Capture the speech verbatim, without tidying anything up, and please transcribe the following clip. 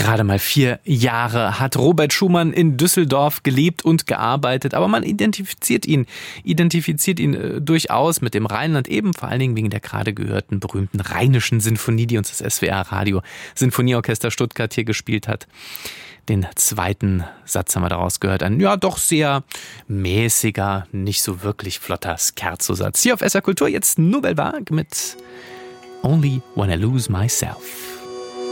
Gerade mal vier Jahre hat Robert Schumann in Düsseldorf gelebt und gearbeitet, aber man identifiziert ihn, identifiziert ihn äh, durchaus mit dem Rheinland, eben vor allen Dingen wegen der gerade gehörten berühmten Rheinischen Sinfonie, die uns das S W R Radio Sinfonieorchester Stuttgart hier gespielt hat. Den zweiten Satz haben wir daraus gehört, ein ja doch sehr mäßiger, nicht so wirklich flotter Scherzo-Satz. Hier auf S R Kultur jetzt Nouvelle Vague mit Only When I Lose Myself.